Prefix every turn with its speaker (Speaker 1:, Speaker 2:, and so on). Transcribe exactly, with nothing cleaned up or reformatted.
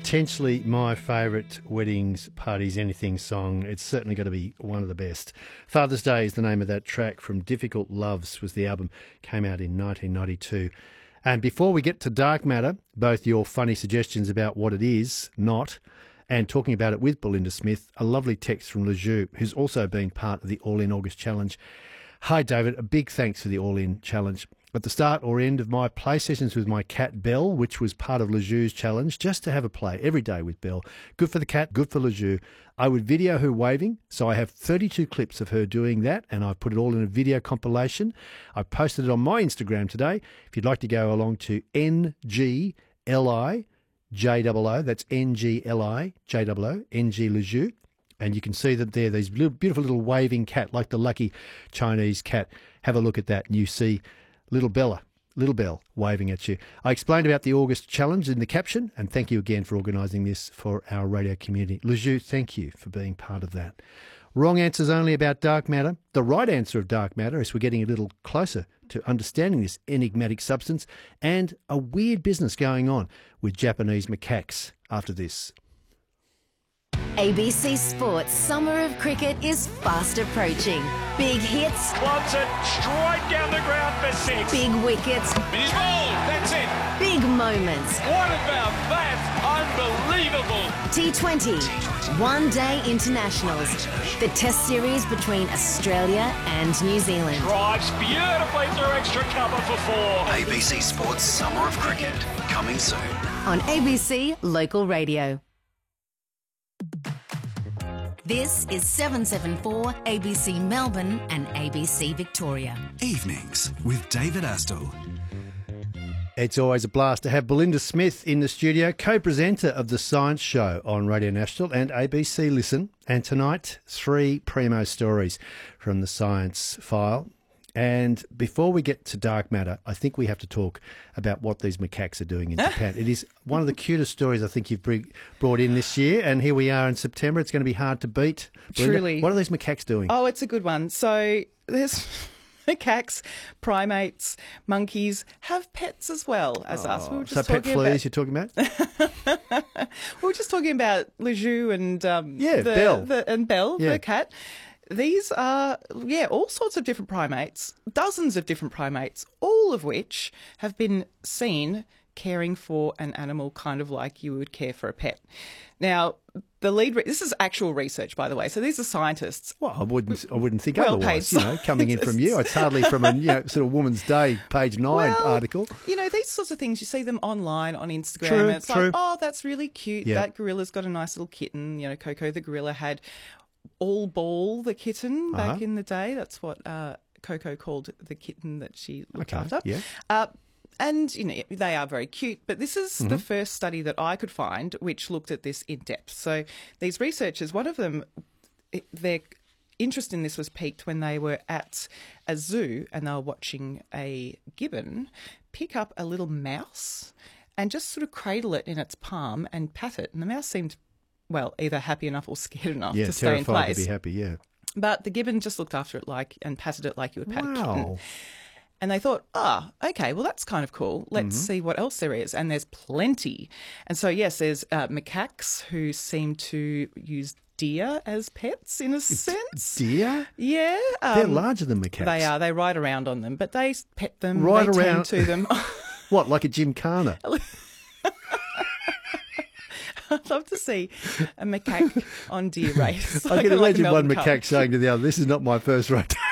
Speaker 1: potentially my favourite weddings, parties, anything song. It's certainly got to be one of the best. Father's Day is the name of that track from Difficult Loves was the album, came out in nineteen ninety-two. And before we get to Dark Matter, both your funny suggestions about what it is, not, and talking about it with Belinda Smith, a lovely text from Lejeune, who's also been part of the All In August Challenge. Hi, David. A big thanks for the All In Challenge. At the start or end of my play sessions with my cat Belle, which was part of Lejeu's challenge, just to have a play every day with Belle. Good for the cat, good for Lejeu. I would video her waving, so I have thirty-two clips of her doing that, and I've put it all in a video compilation. I posted it on my Instagram today. If you'd like to go along to N G L I J O O, that's N G L I J O O, N G Lejeu. And you can see that there, these beautiful little waving cat, like the lucky Chinese cat. Have a look at that and you see Little Bella, Little Belle waving at you. I explained about the August Challenge in the caption, and thank you again for organising this for our radio community. Lejeu, thank you for being part of that. Wrong answers only about Dark Matter. The right answer of Dark Matter, as we're getting a little closer to understanding this enigmatic substance, and a weird business going on with Japanese macaques after this.
Speaker 2: A B C Sports Summer of Cricket is fast approaching. Big hits.
Speaker 3: Clubs it straight down the ground for six.
Speaker 2: Big wickets.
Speaker 3: He's bowled. That's it.
Speaker 2: Big moments.
Speaker 3: What about that? Unbelievable.
Speaker 2: T twenty. One Day Internationals. The Test series between Australia and New Zealand.
Speaker 3: Drives beautifully through extra cover for four.
Speaker 4: A B C Sports Summer of Cricket. Coming soon.
Speaker 2: On A B C Local Radio. This is seven seven four A B C Melbourne and A B C Victoria.
Speaker 5: Evenings with David Astle.
Speaker 1: It's always a blast to have Belinda Smith in the studio, co-presenter of The Science Show on Radio National and A B C Listen. And tonight, three primo stories from the Science File. And before we get to Dark Matter, I think we have to talk about what these macaques are doing in Japan. It is one of the cutest stories I think you've brought in this year, and here we are in September. It's going to be hard to beat. Belinda,
Speaker 6: Truly.
Speaker 1: what are these macaques doing?
Speaker 6: Oh, it's a good one. So there's macaques, primates, monkeys have pets as well as
Speaker 1: oh,
Speaker 6: us. We were
Speaker 1: so
Speaker 6: just
Speaker 1: pet
Speaker 6: talking
Speaker 1: fleas
Speaker 6: about...
Speaker 1: you're talking about?
Speaker 6: we were just talking about Lejeu and um,
Speaker 1: yeah,
Speaker 6: the,
Speaker 1: Belle.
Speaker 6: The, and Belle,
Speaker 1: yeah.
Speaker 6: the cat. These are, yeah, all sorts of different primates, dozens of different primates, all of which have been seen caring for an animal kind of like you would care for a pet. Now, the lead, re- this is actual research, by the way, so these are scientists.
Speaker 1: Well, I wouldn't, I wouldn't think
Speaker 6: well
Speaker 1: otherwise,
Speaker 6: paid
Speaker 1: you know, coming in from you. It's hardly from a you know, sort of Woman's Day, page nine
Speaker 6: well,
Speaker 1: article.
Speaker 6: You know, these sorts of things, you see them online on Instagram.
Speaker 1: True,
Speaker 6: and it's
Speaker 1: true.
Speaker 6: like, oh, that's really cute.
Speaker 1: Yeah.
Speaker 6: That gorilla's got a nice little kitten. You know, Coco the gorilla had All Ball, the kitten, back
Speaker 1: Uh-huh.
Speaker 6: in the day. That's what uh, Coco called the kitten that she looked
Speaker 1: Okay,
Speaker 6: after.
Speaker 1: yeah.
Speaker 6: Uh, and, you know, they are very cute. But this is
Speaker 1: Mm-hmm.
Speaker 6: the first study that I could find which looked at this in depth. So these researchers, one of them, it, their interest in this was piqued when they were at a zoo and they were watching a gibbon pick up a little mouse and just sort of cradle it in its palm and pat it. And the mouse seemed, well, either happy enough or scared enough
Speaker 1: Yeah,
Speaker 6: to stay in
Speaker 1: terrified
Speaker 6: place.
Speaker 1: to be happy, yeah.
Speaker 6: But the gibbon just looked after it like and patted it like you would pat a kitten.
Speaker 1: Wow.
Speaker 6: And they thought, ah, okay, well, that's kind of cool. Let's
Speaker 1: Mm-hmm.
Speaker 6: see what else there is. And there's plenty. And so, yes, there's uh, macaques who seem to use deer as pets in a sense.
Speaker 1: Deer?
Speaker 6: Yeah.
Speaker 1: They're
Speaker 6: um,
Speaker 1: larger than macaques.
Speaker 6: They are. They ride around on them, but they pet them.
Speaker 1: Ride
Speaker 6: they
Speaker 1: around-
Speaker 6: tend to them.
Speaker 1: What, like a gymkhana?
Speaker 6: I'd love to see a macaque on deer race.
Speaker 1: I
Speaker 6: Like
Speaker 1: can
Speaker 6: a- like a
Speaker 1: imagine one
Speaker 6: Melbourne Cup.
Speaker 1: macaque saying to the other, this is not my first rotation.